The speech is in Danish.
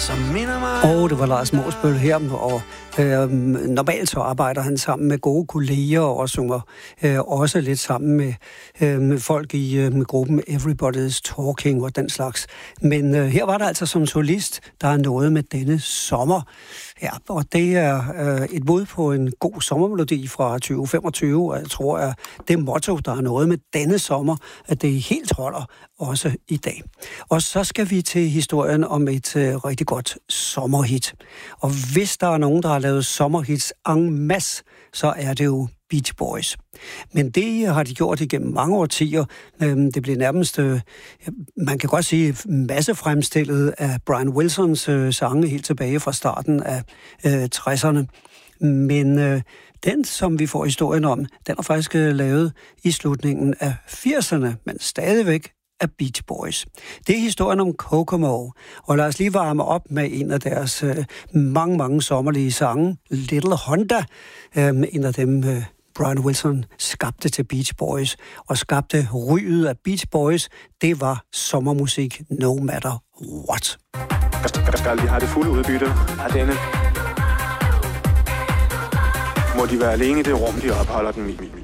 Det var Lars Morsbøl her, og normalt så arbejder han sammen med gode kolleger og synger også lidt sammen med folk i med gruppen Everybody's Talking og den slags. Men her var der altså som solist, der er noget med denne sommer. Ja, og det er et bud på en god sommermelodi fra 2025, og jeg tror, at det motto, der er noget med denne sommer, at det helt holder også i dag. Og så skal vi til historien om et rigtig godt sommerhit. Og hvis der er nogen, der har lavet sommerhits en masse, så er det jo Beach Boys. Men det har de gjort igennem mange årtier. Det blev nærmest, man kan godt sige, massefremstillet af Brian Wilsons sange helt tilbage fra starten af 60'erne. Men den, som vi får historien om, den er faktisk lavet i slutningen af 80'erne, men stadigvæk af Beach Boys. Det er historien om Kokomo, og lad os lige varme op med en af deres mange sommerlige sange, Little Honda, en af dem Brian Wilson skabte til Beach Boys, og skabte ryget af Beach Boys. Det var sommermusik no matter what. Skal de have det fulde udbytte af denne? Må de være alene i det rum, de opholder den i?